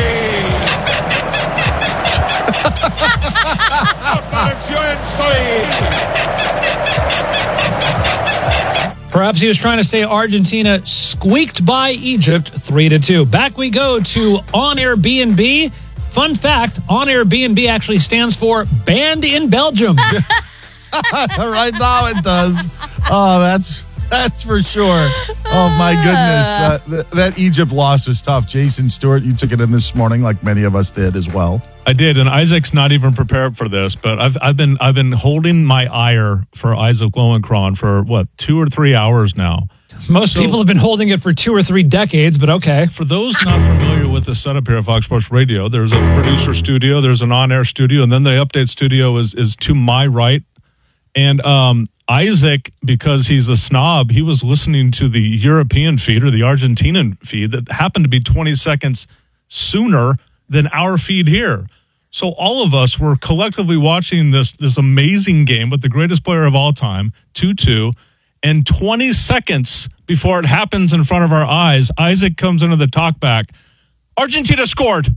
Soy. Apareció en Soy. Perhaps he was trying to say Argentina squeaked by Egypt three to two. Back we go to On Air B and B. Fun fact, On Air B and B actually stands for Banned in Belgium. Right now it does. Oh, that's that's for sure. Oh, my goodness. Uh, th- that Egypt loss was tough. Jason Stewart, you took it in this morning like many of us did as well. I did, and Isaac's not even prepared for this, but I've I've been I've been holding my ire for Isaac Lowenkron for, what, two or three hours now. Most so, people have been holding it for two or three decades, but okay. For those not familiar with the setup here at Fox Sports Radio, there's a producer studio, there's an on-air studio, and then the update studio is is to my right. And um, Isaac, because he's a snob, he was listening to the European feed or the Argentinian feed that happened to be twenty seconds sooner than our feed here. So all of us were collectively watching this this amazing game with the greatest player of all time, two two. And twenty seconds before it happens in front of our eyes, Isaac comes into the talkback. Argentina scored.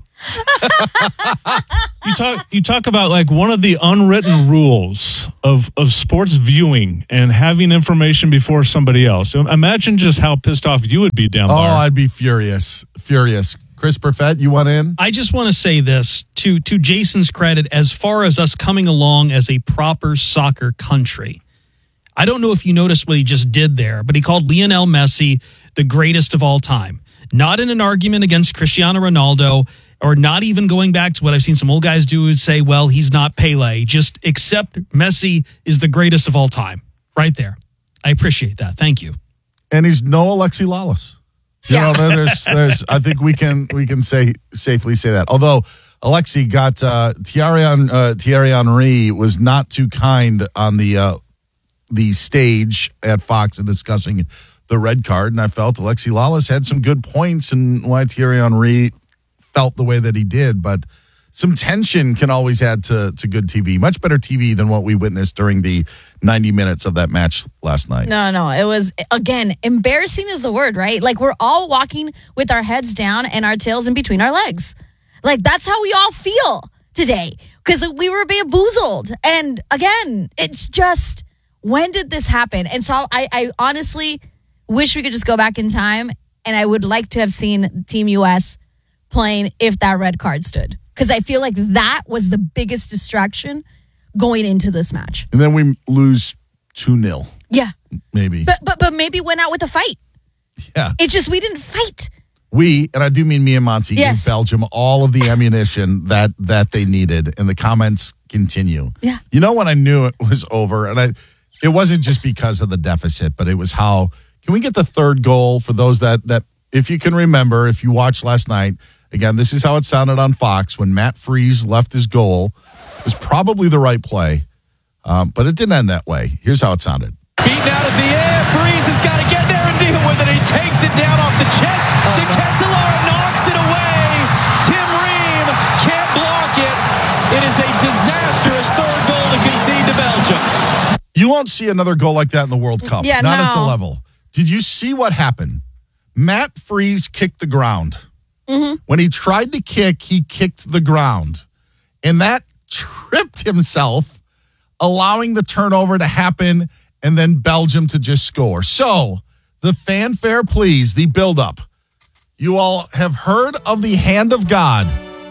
you talk you talk about like one of the unwritten rules of, of sports viewing and having information before somebody else. Imagine just how pissed off you would be, Dan Oh, Byer. I'd be furious. Furious. Chris Perfett, you want in? I just want to say this to, to Jason's credit, as far as us coming along as a proper soccer country. I don't know if you noticed what he just did there, but he called Lionel Messi the greatest of all time. Not in an argument against Cristiano Ronaldo, or not even going back to what I've seen some old guys do is say, well, he's not Pele. Just accept Messi is the greatest of all time. Right there. I appreciate that. Thank you. And he's no Alexi Lawless. You Yeah. know, there's, there's. I think we can we can say safely say that. Although Alexi got uh, Thierry uh, Thierry Henry was not too kind on the uh, the stage at Fox in discussing the red card, and I felt Alexi Lawless had some good points and why Thierry Henry felt the way that he did, but some tension can always add to, to good T V. Much better T V than what we witnessed during the ninety minutes of that match last night. No, no, it was, again, embarrassing is the word, right? Like, we're all walking with our heads down and our tails in between our legs. Like, that's how we all feel today because we were bamboozled. And again, it's just, when did this happen? And so I, I honestly wish we could just go back in time, and I would like to have seen Team U S playing if that red card stood. Because I feel like that was the biggest distraction going into this match. And then we lose two nil. Yeah. Maybe. But but but maybe went out with a fight. Yeah. It's just we didn't fight. We, and I do mean me and Monty, Yes. gave Belgium all of the ammunition that that they needed, and the comments continue. Yeah. You know when I knew it was over, and I, it wasn't just because of the deficit, but it was how, can we get the third goal for those that, that if you can remember, if you watched last night, again, this is how it sounded on Fox when Matt Freese left his goal. It was probably the right play, um, but it didn't end that way. Here's how it sounded. Beaten out of the air. Freeze has got to get there and deal with it. He takes it down off the chest to Ketelaere, knocks it away. Tim Ream can't block it. It is a disastrous third goal to concede to Belgium. You won't see another goal like that in the World Cup. Yeah, Not at the no. level. Did you see what happened? Matt Freese kicked the ground. Mm-hmm. When he tried to kick, he kicked the ground. And that tripped himself, allowing the turnover to happen and then Belgium to just score. So, the fanfare, please, the build-up. You all have heard of the hand of God.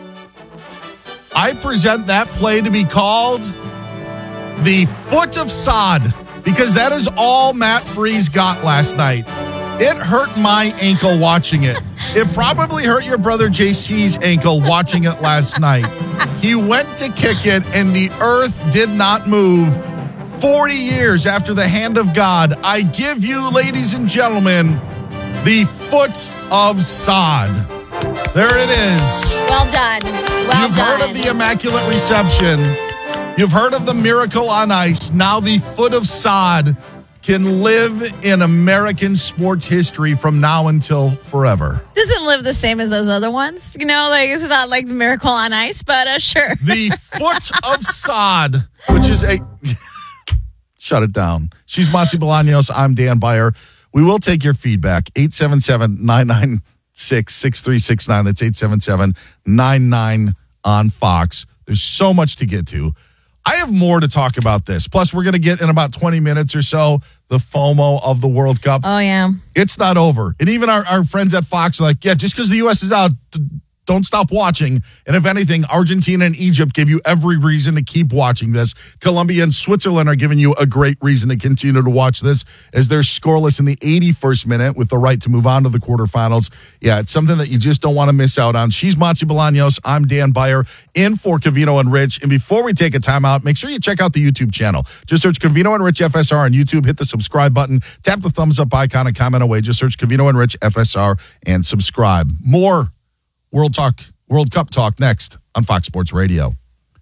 I present that play to be called the foot of sod, because that is all Matt Freese got last night. It hurt my ankle watching it. It probably hurt your brother J C's ankle watching it last night. He went to kick it, and the earth did not move. forty years after the hand of God, I give you, ladies and gentlemen, the foot of sod. There it is. Well done. Well You've done. heard of the Immaculate Reception. You've heard of the Miracle on Ice. Now the foot of sod can live in American sports history from now until forever. Doesn't live the same as those other ones. You know, like it's not like the Miracle on Ice, but uh, sure. The foot of sod, which is a... Shut it down. She's Monty Bolaños. I'm Dan Byer. We will take your feedback. eight seven seven, nine nine six, six three six nine. That's eight seven seven, nine nine on Fox. There's so much to get to. I have more to talk about this. Plus, we're going to get in about twenty minutes or so the FOMO of the World Cup. Oh, yeah. It's not over. And even our, our friends at Fox are like, yeah, just because the U S is out, d- don't stop watching. And if anything, Argentina and Egypt give you every reason to keep watching this. Colombia and Switzerland are giving you a great reason to continue to watch this as they're scoreless in the eighty-first minute with the right to move on to the quarterfinals. Yeah, it's something that you just don't want to miss out on. She's Monty Bolaños. I'm Dan Byer in for Covino and Rich. And before we take a timeout, make sure you check out the YouTube channel. Just search Covino and Rich F S R on YouTube. Hit the subscribe button. Tap the thumbs up icon and comment away. Just search Covino and Rich F S R and subscribe. More World Talk, World Cup talk next on Fox Sports Radio.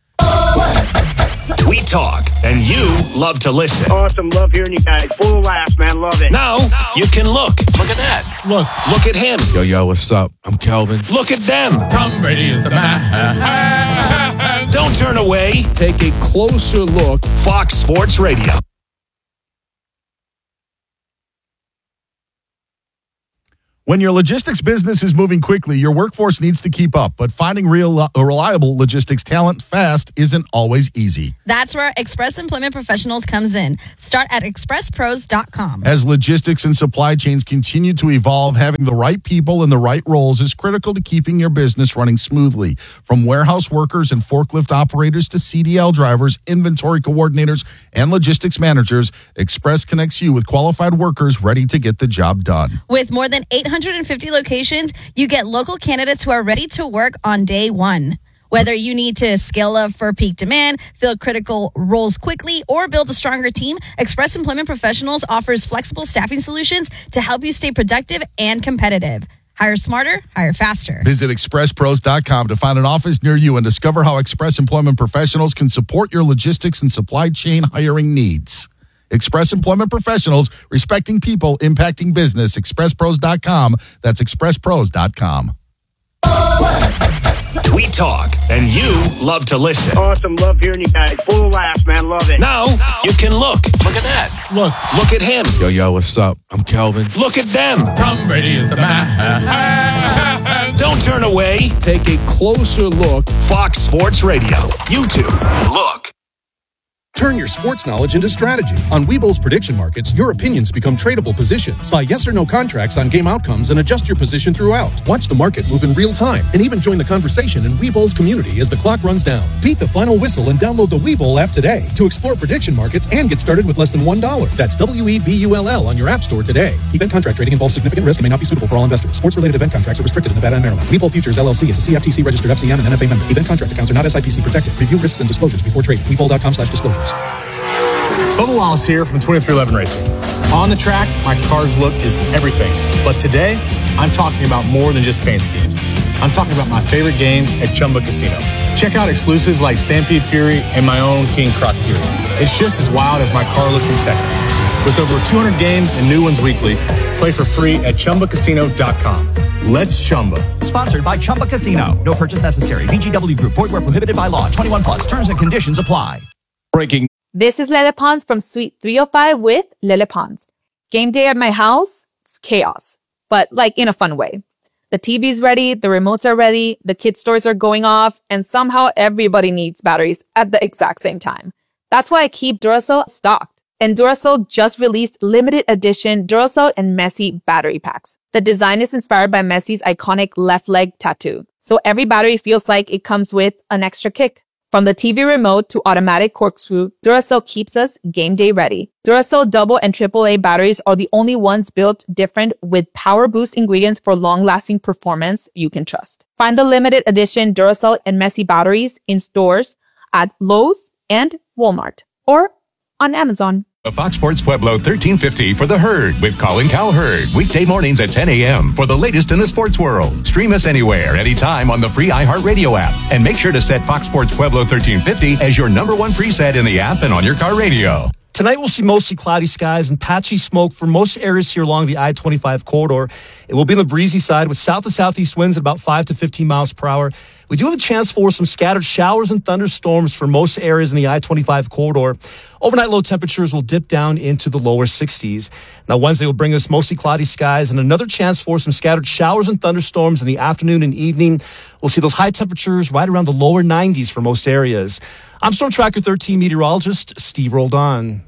We talk, and you love to listen. Awesome. Love hearing you guys. Full of laughs, man. Love it. Now you can look. Look at that. Look. Look at him. Yo, yo, what's up? I'm Kelvin. Look at them. Tom Brady is the man. Don't turn away. Take a closer look. Fox Sports Radio. When your logistics business is moving quickly, your workforce needs to keep up, but finding real, uh, reliable logistics talent fast isn't always easy. That's where Express Employment Professionals comes in. Start at express pros dot com. As logistics and supply chains continue to evolve, having the right people in the right roles is critical to keeping your business running smoothly. From warehouse workers and forklift operators to C D L drivers, inventory coordinators, and logistics managers, Express connects you with qualified workers ready to get the job done. With more than eight hundred fifty locations, you get local candidates who are ready to work on day one. Whether you need to scale up for peak demand, fill critical roles quickly, or build a stronger team, Express Employment Professionals offers flexible staffing solutions to help you stay productive and competitive. Hire smarter, hire faster. Visit express pros dot com to find an office near you and discover how Express Employment Professionals can support your logistics and supply chain hiring needs. Express Employment Professionals, respecting people, impacting business. express pros dot com. That's express pros dot com. We talk, and you love to listen. Awesome. Love hearing you guys. Full of laughs, man. Love it. Now, you can look. Look at that. Look. Look at him. Yo, yo, what's up? I'm Kelvin. Look at them. Tom Brady is the man. Don't turn away. Take a closer look. Fox Sports Radio. YouTube. Look. Turn your sports knowledge into strategy. On Webull's prediction markets, your opinions become tradable positions. Buy yes or no contracts on game outcomes and adjust your position throughout. Watch the market move in real time and even join the conversation in Webull's community as the clock runs down. Beat the final whistle and download the Webull app today to explore prediction markets and get started with less than one dollar. That's W E B U L L on your app store today. Event contract trading involves significant risk and may not be suitable for all investors. Sports-related event contracts are restricted in Nevada and Maryland. Webull Futures L L C is a C F T C registered F C M and N F A member. Event contract accounts are not S I P C protected. Review risks and disclosures before trading. Webull dot com slash disclosures. Bubba Wallace here from twenty-three eleven Racing. On the track, my car's look is everything. But today, I'm talking about more than just paint schemes. I'm talking about my favorite games at Chumba Casino. Check out exclusives like Stampede Fury and my own King Croc Fury. It's just as wild as my car look in Texas. With over two hundred games and new ones weekly, play for free at chumba casino dot com. Let's Chumba. Sponsored by Chumba Casino. No purchase necessary. V G W Group. Void where prohibited by law. twenty-one plus. Terms and conditions apply. Breaking. This is Lele Pons from Suite three oh five with Lele Pons. Game day at my house, it's chaos, but like in a fun way. The T V's ready, the remotes are ready, the kids' stores are going off, and somehow everybody needs batteries at the exact same time. That's why I keep Duracell stocked. And Duracell just released limited edition Duracell and Messi battery packs. The design is inspired by Messi's iconic left leg tattoo. So every battery feels like it comes with an extra kick. From the T V remote to automatic corkscrew, Duracell keeps us game day ready. Duracell double and triple A batteries are the only ones built different with power boost ingredients for long-lasting performance you can trust. Find the limited edition Duracell and Messi batteries in stores at Lowe's and Walmart or on Amazon. The Fox Sports Pueblo thirteen fifty for The Herd with Colin Cowherd. Weekday mornings at ten a.m. for the latest in the sports world. Stream us anywhere, anytime on the free iHeartRadio app. And make sure to set Fox Sports Pueblo thirteen fifty as your number one preset in the app and on your car radio. Tonight, we'll see mostly cloudy skies and patchy smoke for most areas here along the I twenty-five corridor. It will be on the breezy side with south to southeast winds at about five to fifteen miles per hour. We do have a chance for some scattered showers and thunderstorms for most areas in the I twenty-five corridor. Overnight low temperatures will dip down into the lower sixties. Now, Wednesday will bring us mostly cloudy skies and another chance for some scattered showers and thunderstorms in the afternoon and evening. We'll see those high temperatures right around the lower nineties for most areas. I'm Storm Tracker thirteen meteorologist Steve Roldan.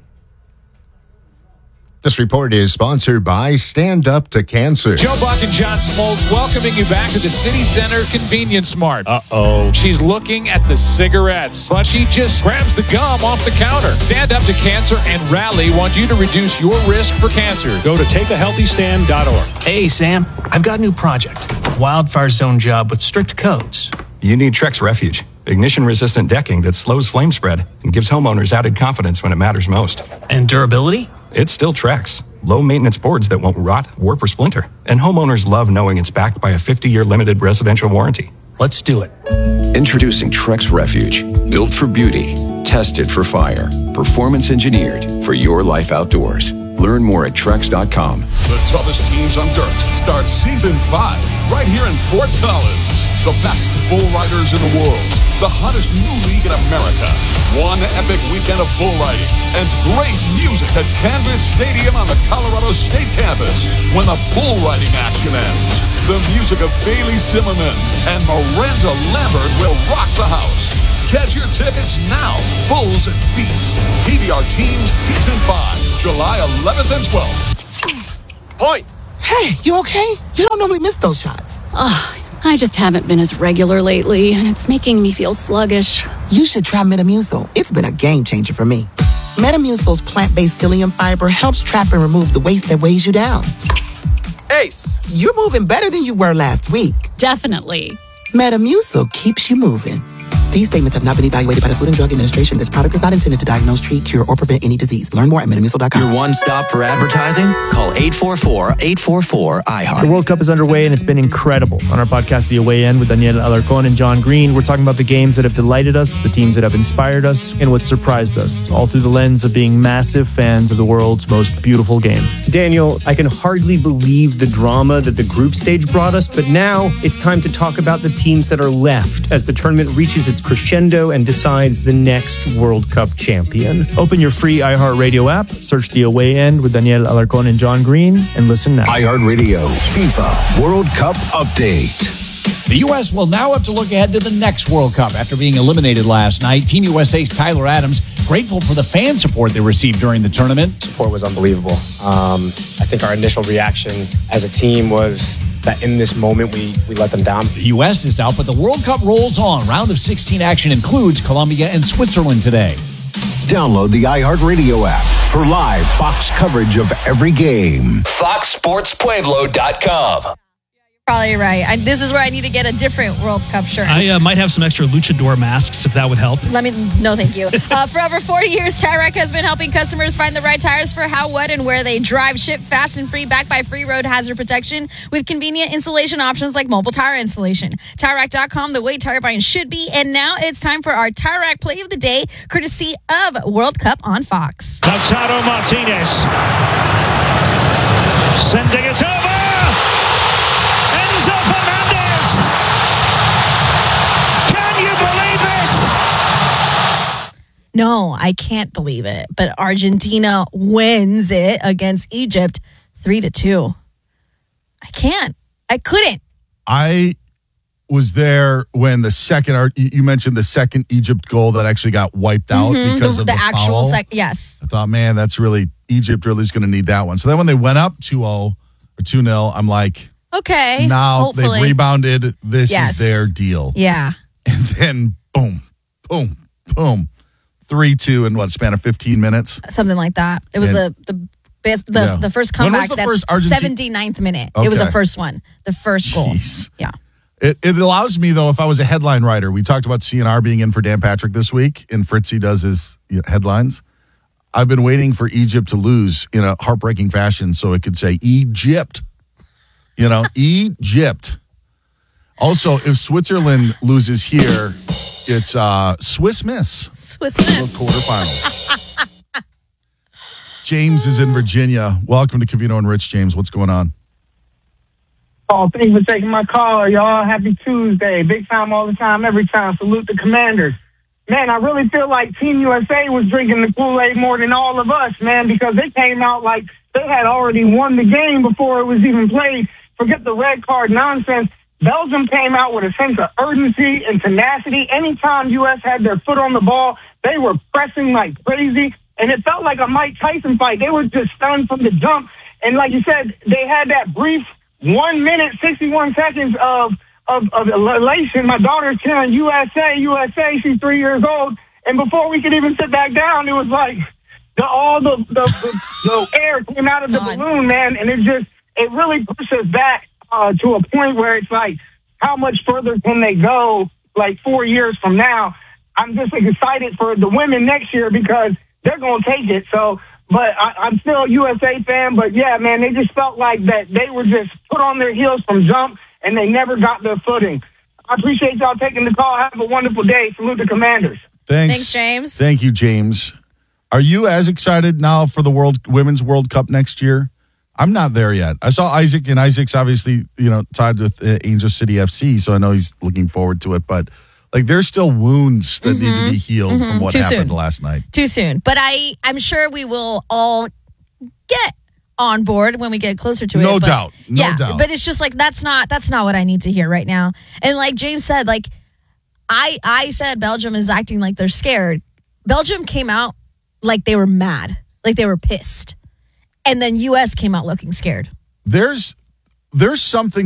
This report is sponsored by Stand Up to Cancer. Joe Buck and John Smoltz welcoming you back to the City Center Convenience Mart. Uh-oh. She's looking at the cigarettes, but she just grabs the gum off the counter. Stand Up to Cancer and Rally want you to reduce your risk for cancer. Go to take a healthy stand dot org. Hey, Sam, I've got a new project. Wildfire zone job with strict codes. You need Trex Refuge. Ignition-resistant decking that slows flame spread and gives homeowners added confidence when it matters most. And durability? It's still Trex. Low-maintenance boards that won't rot, warp, or splinter. And homeowners love knowing it's backed by a fifty-year limited residential warranty. Let's do it. Introducing Trex Refuge. Built for beauty. Tested for fire. Performance engineered for your life outdoors. Learn more at Trex dot com. The toughest teams on dirt starts season five right here in Fort Collins. The best bull riders in the world the hottest new league in America. One epic weekend of bull riding and great music at Canvas Stadium on the Colorado State campus when the bull riding action ends. The music of Bailey Zimmerman and Miranda Lambert will rock the house. Get your tickets now. Bulls and Beats. P B R Teams Season five, July eleventh and twelfth. Point. Hey, you okay? You don't normally miss those shots. Oh, I just haven't been as regular lately, and it's making me feel sluggish. You should try Metamucil. It's been a game changer for me. Metamucil's plant-based psyllium fiber helps trap and remove the waste that weighs you down. Ace. You're moving better than you were last week. Definitely. Metamucil keeps you moving. These statements have not been evaluated by the Food and Drug Administration. This product is not intended to diagnose, treat, cure, or prevent any disease. Learn more at metamucil dot com. Your one stop for advertising? Call eight four four, eight four four, I heart. The World Cup is underway, and it's been incredible. On our podcast, The Away End, with Daniel Alarcon and John Green, we're talking about the games that have delighted us, the teams that have inspired us, and what surprised us, all through the lens of being massive fans of the world's most beautiful game. Daniel, I can hardly believe the drama that the group stage brought us, but now it's time to talk about the teams that are left as the tournament reaches its crescendo and decides the next World Cup champion. Open your free iHeartRadio app, search The Away End with Daniel Alarcon and John Green, and listen now. iHeartRadio FIFA World Cup Update. The U S will now have to look ahead to the next World Cup after being eliminated last night. Team U S A's Tyler Adams grateful for the fan support they received during the tournament. Support was unbelievable. Um, I think our initial reaction as a team was that in this moment we, we let them down. The U S is out, but the World Cup rolls on. Round of sixteen action includes Colombia and Switzerland today. Download the iHeartRadio app for live Fox coverage of every game. Fox Sports Pueblo dot com. Probably right. I, this is where I need to get a different World Cup shirt. I uh, might have some extra luchador masks if that would help. Let me, no thank you. Uh, for over forty years, Tyrek has been helping customers find the right tires for how, what, and where they drive. Ship fast and free, backed by free road hazard protection with convenient installation options like mobile tire installation. Tyrek dot com, the way tire buying should be. And now it's time for our Tyrek Play of the Day, courtesy of World Cup on Fox. Lautaro Martinez sending it over. Enzo Fernandez! Can you believe this? No, I can't believe it. But Argentina wins it against Egypt three to two. I can't. I couldn't. I was there when the second, you mentioned the second Egypt goal that actually got wiped out Mm-hmm. because the, of the, the actual foul. sec. Yes. I thought, man, that's really, Egypt really is going to need that one. So then when they went up two oh or two nil, I'm like, Okay. now hopefully. they've rebounded. This Yes. is their deal. Yeah. And then boom, boom, boom, three two in what, span of fifteen minutes? Something like that. It was And- the the best, the, Yeah. the first When was comeback. the That's first Argenti- seventy-ninth minute. It was the Okay. first one. The first goal. Yeah. It, it allows me, though, if I was a headline writer, we talked about C N R being in for Dan Patrick this week, and Fritzy does his you know, headlines. I've been waiting for Egypt to lose in a heartbreaking fashion so it could say Egypt. You know, Egypt. Also, if Switzerland loses here, it's uh, Swiss Miss. Swiss Miss. Quarterfinals. James is in Virginia. Welcome to Covino and Rich. James, what's going on? Oh, thank you for taking my call, y'all. Happy Tuesday. Big time all the time, every time. Salute the Commanders. Man, I really feel like Team U S A was drinking the Kool-Aid more than all of us, man, because they came out like they had already won the game before it was even played. Forget the red card nonsense. Belgium came out with a sense of urgency and tenacity. Anytime U S had their foot on the ball, they were pressing like crazy, and it felt like a Mike Tyson fight. They were just stunned from the jump. And like you said, they had that brief one minute, sixty-one seconds of, of, of elation. My daughter's cheering U S A, U S A. She's three years old. And before we could even sit back down, it was like the, all the, the, the, the air came out of the balloon, man. And it just, it really pushes back uh, to a point where it's like, how much further can they go, like four years from now? I'm just excited for the women next year because they're going to take it. So, but I, I'm still a U S A fan. But, yeah, man, they just felt like that they were just put on their heels from jump, and they never got their footing. I appreciate y'all taking the call. Have a wonderful day. Salute the Commanders. Thanks. Thanks, James. Thank you, James. Are you as excited now for the World Women's World Cup next year? I'm not there yet. I saw Isaac, and Isaac's obviously, you know, tied with uh, Angel City F C, so I know he's looking forward to it. But Like there's still wounds that mm-hmm. need to be healed mm-hmm. from what Too happened soon. last night. Too soon. But I, I'm sure we will all get on board when we get closer to no it. No doubt. No yeah, doubt. But it's just like that's not that's not what I need to hear right now. And like James said, like I I said Belgium is acting like they're scared. Belgium came out like they were mad, like they were pissed. And then U S came out looking scared. There's there's something